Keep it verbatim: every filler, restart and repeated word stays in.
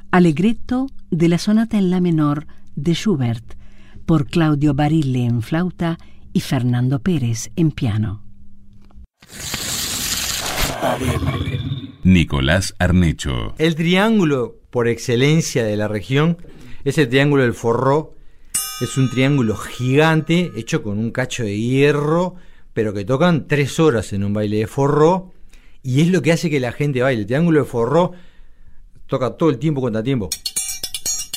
Allegretto de la sonata en la menor de Schubert por Claudio Barile en flauta y Fernando Pérez en piano. Nicolás Arnecho. El triángulo por excelencia de la región es el triángulo del forró. Es un triángulo gigante hecho con un cacho de hierro, pero que tocan tres horas en un baile de forró, y es lo que hace que la gente baile. El triángulo de forró toca todo el tiempo contratiempo.